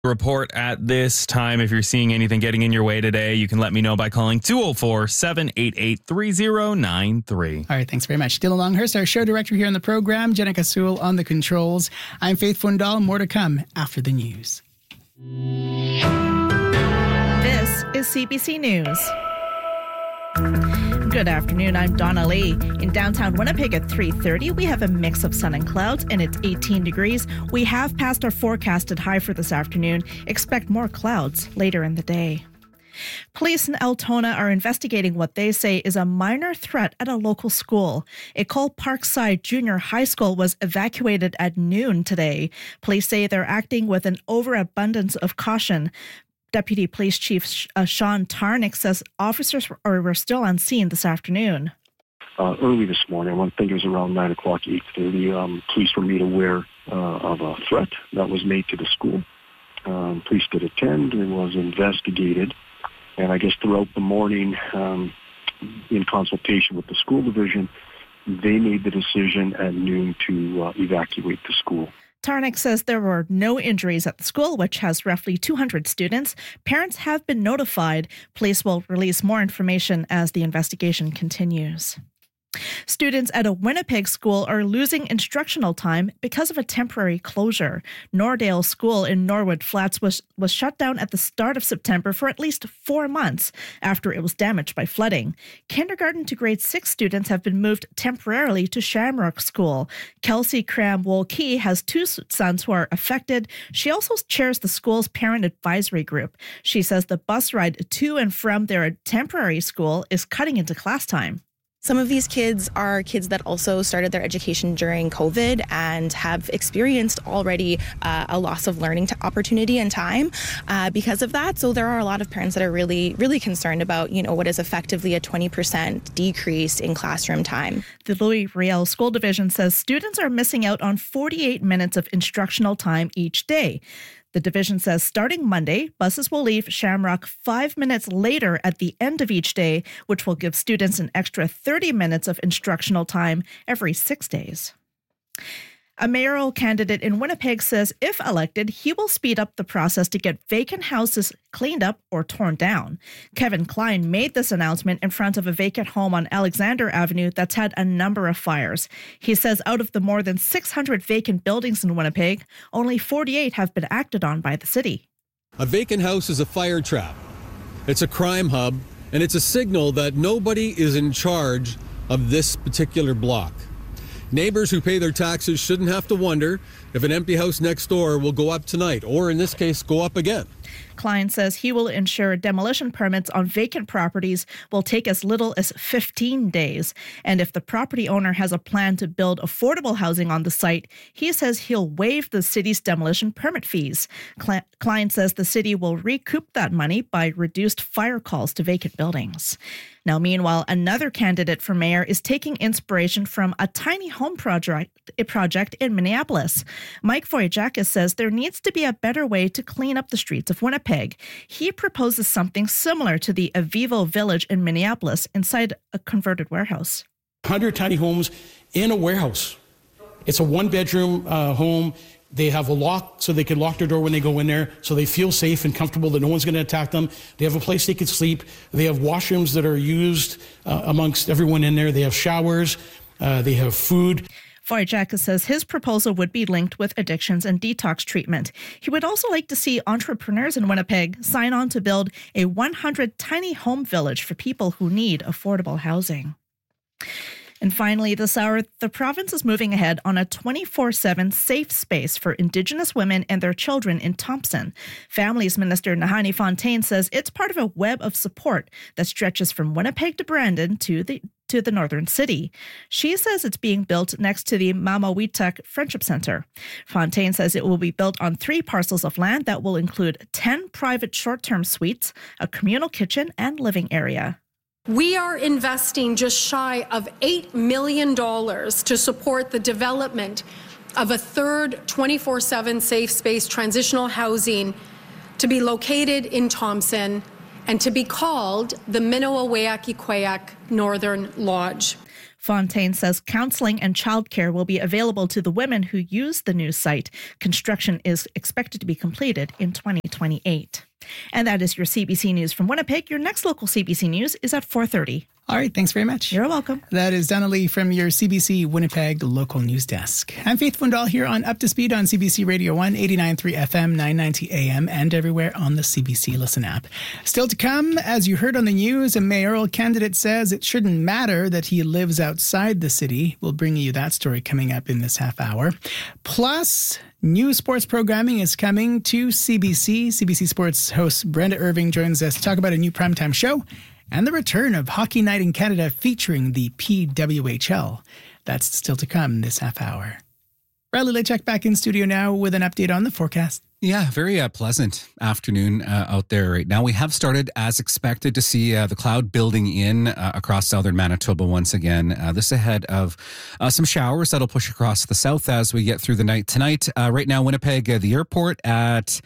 Report at this time. If you're seeing anything getting in your way today, you can let me know by calling 204-788-3093. All right, thanks very much. Dylan Longhurst, our show director here on the program. Jenica Sewell on the controls. I'm Faith Fundal. More to come after the news. This is CBC News. Good afternoon, I'm Donna Lee. In downtown Winnipeg at 3:30, we have a mix of sun and clouds, and it's 18 degrees. We have passed our forecasted high for this afternoon. Expect more clouds later in the day. Police in Altona are investigating what they say is a minor threat at a local school. École Parkside Junior High School was evacuated at noon today. Police say they're acting with an overabundance of caution. Deputy Police Chief Sean Tarnick says officers were still on scene this afternoon. Early this morning, I think it was around 9 o'clock, 8:30, police were made aware of a threat that was made to the school. Police did attend. It was investigated. And I guess throughout the morning, in consultation with the school division, they made the decision at noon to evacuate the school. Tarnick says there were no injuries at the school, which has roughly 200 students. Parents have been notified. Police will release more information as the investigation continues. Students at a Winnipeg school are losing instructional time because of a temporary closure. Nordale School in Norwood Flats was shut down at the start of September for at least 4 months after it was damaged by flooding. Kindergarten to grade 6 students have been moved temporarily to Shamrock School. Kelsey Cram-Wolke has 2 sons who are affected. She also chairs the school's parent advisory group. She says the bus ride to and from their temporary school is cutting into class time. Some of these kids are kids that also started their education during COVID and have experienced already a loss of learning opportunity and time because of that. So there are a lot of parents that are really, really concerned about, what is effectively a 20% decrease in classroom time. The Louis Riel School Division says students are missing out on 48 minutes of instructional time each day. The division says starting Monday, buses will leave Shamrock 5 minutes later at the end of each day, which will give students an extra 30 minutes of instructional time every 6 days. A mayoral candidate in Winnipeg says if elected, he will speed up the process to get vacant houses cleaned up or torn down. Kevin Klein made this announcement in front of a vacant home on Alexander Avenue that's had a number of fires. He says out of the more than 600 vacant buildings in Winnipeg, only 48 have been acted on by the city. A vacant house is a fire trap. It's a crime hub, and it's a signal that nobody is in charge of this particular block. Neighbors who pay their taxes shouldn't have to wonder if an empty house next door will go up tonight, or in this case, go up again. Klein says he will ensure demolition permits on vacant properties will take as little as 15 days. And if the property owner has a plan to build affordable housing on the site, he says he'll waive the city's demolition permit fees. Klein says the city will recoup that money by reduced fire calls to vacant buildings. Now, meanwhile, another candidate for mayor is taking inspiration from a tiny home project in Minneapolis. Mike Voyjakis says there needs to be a better way to clean up the streets of Winnipeg. He proposes something similar to the Avivo Village in Minneapolis inside a converted warehouse. 100 tiny homes in a warehouse. It's a one-bedroom home. They have a lock so they can lock their door when they go in there so they feel safe and comfortable that no one's going to attack them. They have a place they can sleep. They have washrooms that are used amongst everyone in there. They have showers. They have food. Voyjakis says his proposal would be linked with addictions and detox treatment. He would also like to see entrepreneurs in Winnipeg sign on to build a 100 tiny home village for people who need affordable housing. And finally, this hour, the province is moving ahead on a 24/7 safe space for Indigenous women and their children in Thompson. Families Minister Nahani Fontaine says it's part of a web of support that stretches from Winnipeg to Brandon to the northern city. She says it's being built next to the Mamawitak Friendship Center. Fontaine says it will be built on 3 parcels of land that will include 10 private short-term suites, a communal kitchen, and living area. We are investing just shy of $8 million to support the development of a third 24/7 safe space transitional housing to be located in Thompson and to be called the Minowa-Weaki-Quayak Northern Lodge. Fontaine says counseling and childcare will be available to the women who use the new site. Construction is expected to be completed in 2028. And that is your CBC News from Winnipeg. Your next local CBC News is at 4:30. All right, thanks very much. You're welcome. That is Donna Lee from your CBC Winnipeg local news desk. I'm Faith Fundahl here on Up to Speed on CBC Radio 1, 89.3 FM, 990 AM, and everywhere on the CBC Listen app. Still to come, as you heard on the news, a mayoral candidate says it shouldn't matter that he lives outside the city. We'll bring you that story coming up in this half hour. Plus, new sports programming is coming to CBC. CBC Sports host Brenda Irving joins us to talk about a new primetime show and the return of Hockey Night in Canada featuring the PWHL. That's still to come this half hour. Riley Lechek back in studio now with an update on the forecast. Yeah, very pleasant afternoon out there right now. We have started, as expected, to see the cloud building in across southern Manitoba once again. This ahead of some showers that'll push across the south as we get through the night tonight. Right now, Winnipeg, the airport at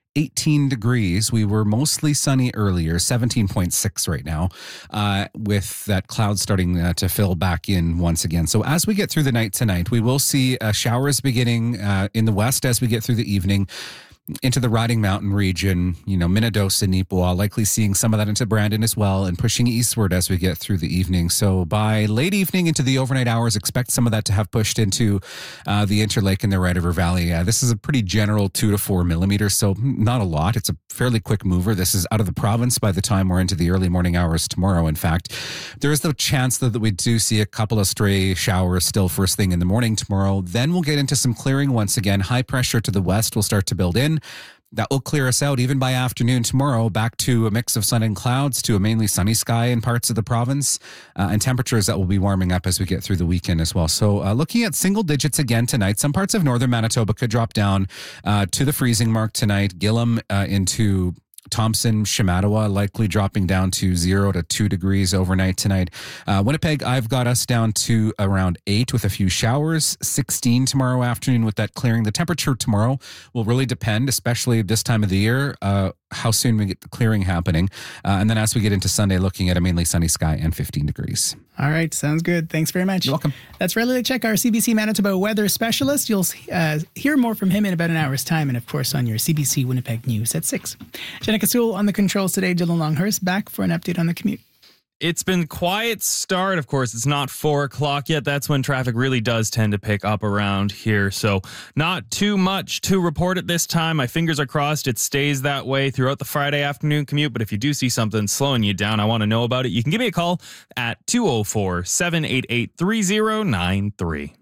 18 degrees. We were mostly sunny earlier, 17.6 right now, with that cloud starting to fill back in once again. So as we get through the night tonight, we will see showers beginning in the west as we get through the evening into the Riding Mountain region, Minnedosa, Neepawa, likely seeing some of that into Brandon as well, and pushing eastward as we get through the evening. So by late evening into the overnight hours, expect some of that to have pushed into the Interlake and the Red River Valley. This is a pretty general 2 to 4 millimeters, so not a lot. It's a fairly quick mover. This is out of the province by the time we're into the early morning hours tomorrow. In fact, there is the chance that we do see a couple of stray showers still first thing in the morning tomorrow. Then we'll get into some clearing once again. High pressure to the west will start to build in. That will clear us out even by afternoon tomorrow, back to a mix of sun and clouds to a mainly sunny sky in parts of the province, and temperatures that will be warming up as we get through the weekend as well. So looking at single digits again tonight. Some parts of northern Manitoba could drop down to the freezing mark tonight. Gillam into Thompson, Shamattawa, likely dropping down to 0 to 2 degrees overnight tonight. Winnipeg, I've got us down to around 8 with a few showers, 16 tomorrow afternoon with that clearing. The temperature tomorrow will really depend, especially this time of the year, how soon we get the clearing happening. And then as we get into Sunday, looking at a mainly sunny sky and 15 degrees. All right, sounds good. Thanks very much. You're welcome. That's Riley Lechek, our CBC Manitoba weather specialist. You'll hear more from him in about an hour's time, and of course on your CBC Winnipeg News at 6. Jenica Sewell on the controls today. Dylan Longhurst back for an update on the commute. It's been quiet start. Of course, it's not 4 o'clock yet. That's when traffic really does tend to pick up around here. So not too much to report at this time. My fingers are crossed it stays that way throughout the Friday afternoon commute. But if you do see something slowing you down, I want to know about it. You can give me a call at 204-788-3093.